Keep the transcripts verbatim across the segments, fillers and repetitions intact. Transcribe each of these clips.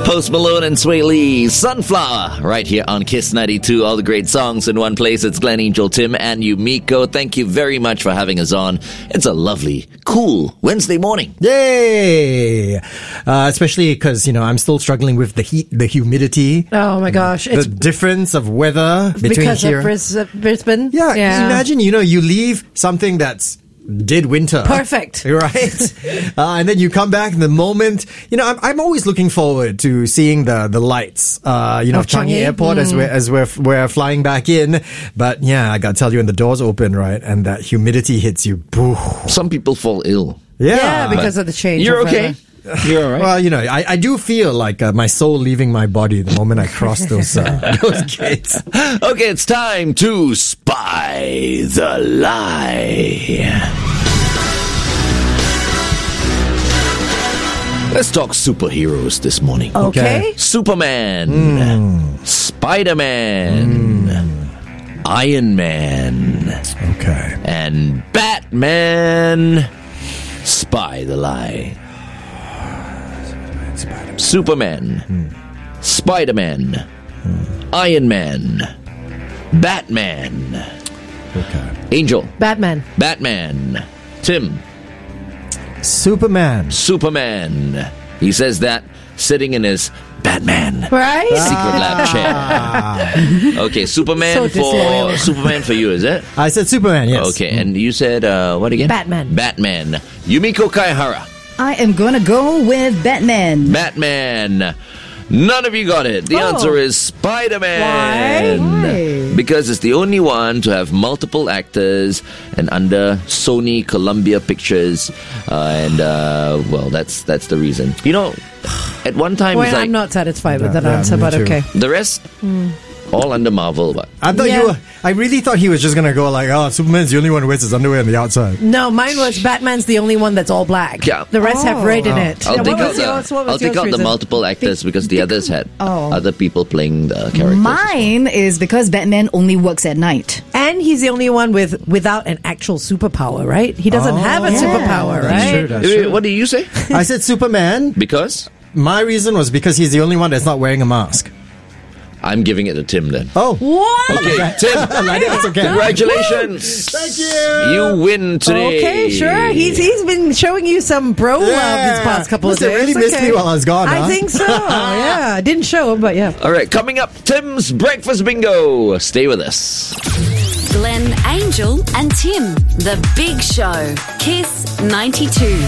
Post Malone and Sway Lee, Sunflower, right here on Kiss ninety-two. All the great songs in one place. It's Glenn, Angel, Tim, and Yumiko. Thank you very much for having us on. It's a lovely, cool Wednesday morning. Yay! Uh, especially because, you know, I'm still struggling with the heat, the humidity. Oh my gosh. The It's difference of weather between because here. of Bris- Brisbane. Yeah, yeah. imagine, you know, you leave something that's dead winter. Perfect. Right? uh, and then you come back in the moment. You know, I'm, I'm always looking forward to seeing the, the lights, uh, you know, Of of Changi Changi? Airport Mm. as we're, as we're, we're flying back in. But yeah, I gotta tell you, when the doors open, right, and that humidity hits you, boo. Some people fall ill. Yeah. Yeah, because of the change. You're of okay. weather. You're all right. Well, you know, I, I do feel like uh, my soul leaving my body the moment I cross those, uh, those gates. Okay, it's time to spy the lie. Let's talk superheroes this morning. Okay. Superman, Spider-Man, Iron Man, Okay. and Batman. Spy the lie. Superman, Spider-Man, Iron Man, Batman. Okay. Angel, Batman. Batman. Tim, Superman. Superman. He says that sitting in his Batman Right? secret lab chair. Okay, Superman So disloyal. for Superman for you, is it? I said Superman, yes. Okay, and you said uh, what again? Batman. Batman. Yumiko Kaihara. I am gonna go with Batman. Batman. None of you got it. The Oh. answer is Spider-Man. Why? Because it's the only one to have multiple actors and under Sony Columbia Pictures. Uh, and, uh, well, that's that's the reason. You know, at one time, Well, it's like I'm not satisfied with Yeah, that yeah, answer, me but too. okay. the rest, all under Marvel. But I thought Yeah. you were, I really thought he was just gonna go like, oh, Superman's the only one who wears his underwear on the outside. No, mine was Batman's the only one that's all black. Yeah. The rest have red in Oh. it. I'll Yeah, take what out was the, yours? What was I'll take yours out the reason? multiple actors because the others had Oh. other people playing the characters. Mine is because Batman only works at night. And he's the only one with without an actual superpower, right? He doesn't Oh, have a yeah. superpower, That's right? true, that's Wait, wait, true. what did you say? I said Superman. Because My reason was because he's the only one that's not wearing a mask. I'm giving it to Tim then. Oh. What? Okay, Tim. Like, that's okay. Congratulations. Thank you. You win today. Okay, sure. He's he's been showing you some bro love Yeah. these past couple Must of have days. really missed me while I was gone, I huh? think so. Yeah, didn't show, but yeah. All right, coming up, Tim's Breakfast Bingo. Stay with us. Glenn, Angel, and Tim. The Big Show. Kiss ninety-two.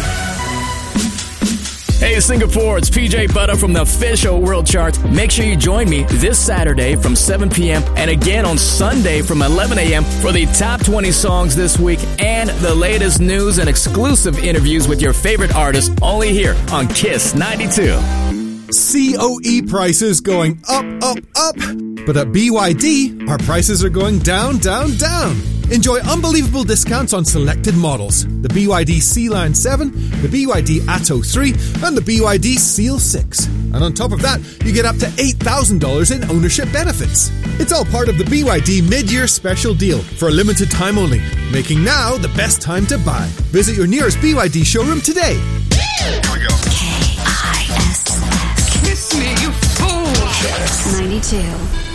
Hey Singapore, it's P J Butter from the Official World Chart. Make sure you join me this Saturday from seven p.m. and again on Sunday from eleven a.m. for the top twenty songs this week and the latest news and exclusive interviews with your favorite artists only here on Kiss ninety-two. C O E prices going up, up, up. But at B Y D, our prices are going down, down, down. Enjoy unbelievable discounts on selected models. The B Y D Sea-Line seven, the B Y D Atto three, and the B Y D Seal six. And on top of that, you get up to eight thousand dollars in ownership benefits. It's all part of the B Y D mid-year special deal for a limited time only, making now the best time to buy. Visit your nearest B Y D showroom today. K I S S. Kiss me, you fool. ninety-two.